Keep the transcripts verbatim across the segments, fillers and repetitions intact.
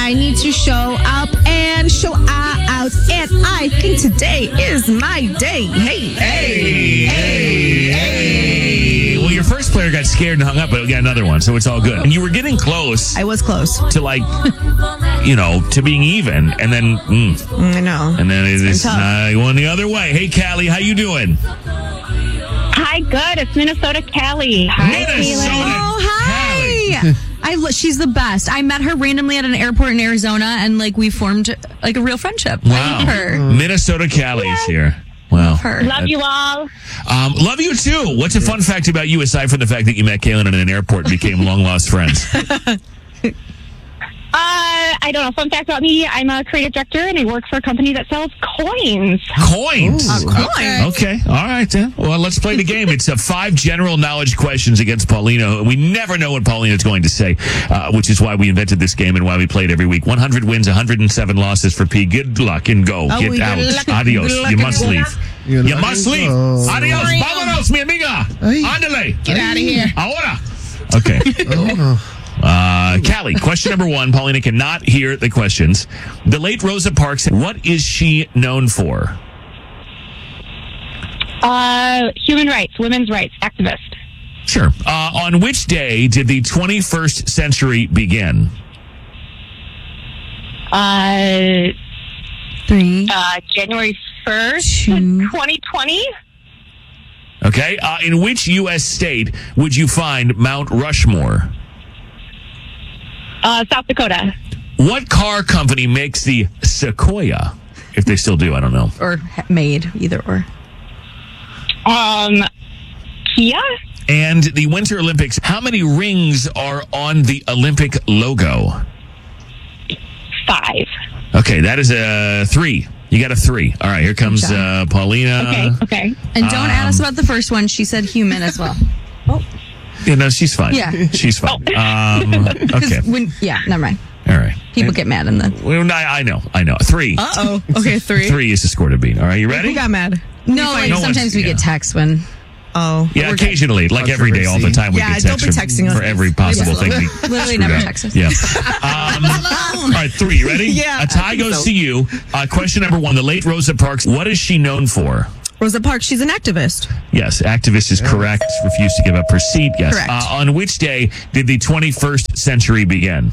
I need to show up and show out. And I think today is my day. Hey, hey, hey, hey. Well, your first player got scared and hung up, but we got another one, so it's all good. And you were getting close. I was close. To like, you know, to being even. And then, mm, I know. And then it is uh, going the other way. Hey, Callie, how you doing? Hi, good. It's Minnesota Callie. Hi, Minnesota. Oh, hi. I lo- she's the best. I met her randomly at an airport in Arizona, and like we formed like a real friendship. Wow. I love her. Minnesota Callie is here. Wow. Her. Love you all. Um, love you too. What's a fun fact about you aside from the fact that you met Kaylin at an airport and became long lost friends? Uh, I don't know. Fun fact about me, I'm a creative director and I work for a company that sells coins. Coins? Ooh, okay. okay. All right, then. Well, let's play the game. It's uh, five general knowledge questions against Paulina. We never know what Paulina's going to say, uh, which is why we invented this game and why we play it every week. one hundred wins, one hundred seven losses for P. Good luck and go. Oh, Get out. luck, Adios. You must go. leave. You You must leave. go. Adios. Vámonos, mi amiga. Ay. Ándale. Get out of here. Ahora. Okay. Oh. Uh, Callie, question number one. Paulina cannot hear the questions. The late Rosa Parks, what is she known for? Uh, human rights, women's rights activist. Sure. Uh, on which day did the twenty-first century begin? Uh, Three. uh, January first, Two. twenty twenty. Okay. Uh, in which U S state would you find Mount Rushmore? Uh, South Dakota. What car company makes the Sequoia? If they still do, I don't know. Or ha- made, either or. Um, Kia? And the Winter Olympics, how many rings are on the Olympic logo? Five. Okay, that is a three. You got a three. All right, here comes uh, Paulina. Okay, okay. And don't Um, add us about the first one. She said human as well. Oh. Yeah, no, she's fine. Yeah. She's fine. Um, okay. When, yeah, never mind. All right. People get mad in the... Well, I, I know. I know. Three. Uh-oh. Okay, three. Three is the score to beat. All right, you ready? Who got mad? No, like No sometimes one's- we yeah. get texts when... Oh. Yeah, occasionally, like every day, all the time, we Yeah, get don't be text texting for, us. for every possible Leave thing. us We Literally screwed never up. text us. Yeah. Um, all right, three. You ready? Yeah, A tie I think goes so. to you. Uh, question number one: the late Rosa Parks. What is she known for? Rosa Parks, she's an activist. Yes, activist is correct. Refused to give up her seat. Yes. Correct. Uh, on which day did the twenty-first century begin?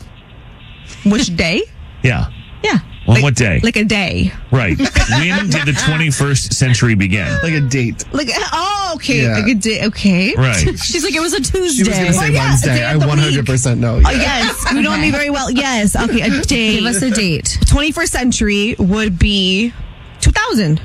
Which day? Yeah. Yeah. On Like- what day? Like a day. Right. When did the twenty-first century begin? Like a date. Like, oh, okay. Yeah. Like a day. Okay. Right. She's like, it was a Tuesday. She was going to say Oh, yeah, Wednesday. day of I the one hundred percent know. Oh, Yeah. yes. You know me very well. Yes. Okay. A day. Give us a date. twenty-first century would be two thousand.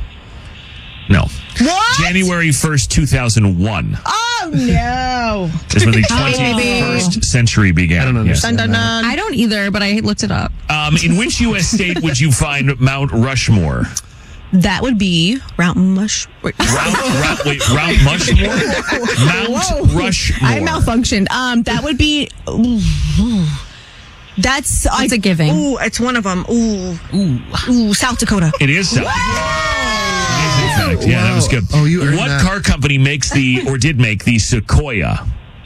No. What? January first, two thousand one Oh, no. is when the Hi, baby. twenty-first century began. I don't Yes. understand. Dun, dun, dun. I don't either, but I looked it up. Um, in which U S state would you find Mount Rushmore? That would be Mount Mush. Wait. Mount, Mount, wait, Mount Mushmore? Mount Whoa. Rushmore. I malfunctioned. Um, that would be. Ooh, ooh. That's It's I, a giving. Ooh, it's one of them. Ooh, ooh, ooh, South Dakota. It is South Dakota. It is, in fact. Yeah, that was good. Oh, you earned What that. car company makes the, or did make the Sequoia?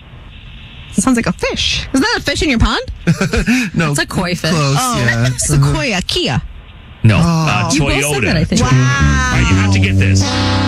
It sounds like a fish. Is that a fish in your pond? No. It's a koi fish. Close, Oh, yeah. Sequoia, Kia. No, uh, You Toyota. both said that, I think. All right, you have to get this.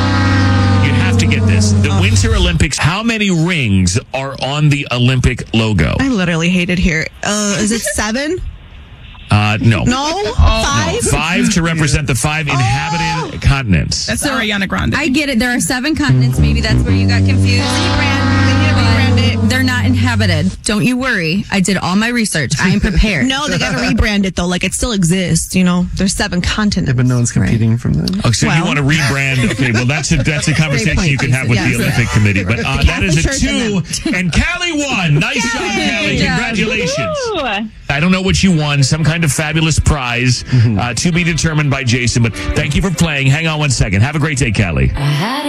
You have to get this. The Winter Olympics, how many rings are on the Olympic logo? I literally hate it here. Uh, is it seven? Uh, no. No, five. Five to represent the five inhabited continents. That's Ariana Grande. I get it. There are seven continents. Maybe that's where you got confused. Rebrand. They need to rebrand it. They're not inhabited. Don't you worry. I did all my research. I am prepared. No, they got to rebrand it though. Like it still exists. You know, there's seven continents. Yeah, but no one's competing from them. Oh, so you Well- want to rebrand? Okay, well that's a that's a conversation point, you can have with Jason. the Yes. Olympic Committee. But uh, that is a Catholic Church two, and Callie won. Nice job, Callie! Good job. Congratulations. Ooh. I don't know what you won, some kind of fabulous prize uh, to be determined by Jason. But thank you for playing. Hang on one second. Have a great day, Callie.